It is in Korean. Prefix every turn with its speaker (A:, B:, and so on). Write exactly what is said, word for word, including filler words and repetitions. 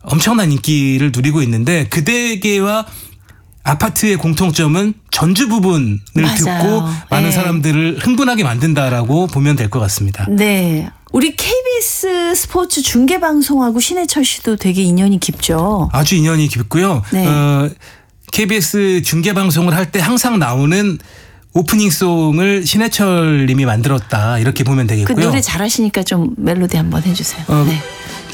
A: 엄청난 인기를 누리고 있는데 그대에게와 아파트의 공통점은 전주 부분을
B: 맞아요.
A: 듣고 많은
B: 네.
A: 사람들을 흥분하게 만든다라고 보면 될 것 같습니다.
B: 네. 우리 케이비에스 스포츠 중계방송하고 신해철 씨도 되게 인연이 깊죠.
A: 아주 인연이 깊고요.
B: 네.
A: 어, 케이비에스 중계방송을 할 때 항상 나오는 오프닝송을 신해철 님이 만들었다 이렇게 보면
B: 그
A: 되겠고요.
B: 노래 잘하시니까 좀 멜로디 한번 해주세요.
A: 어,
B: 네.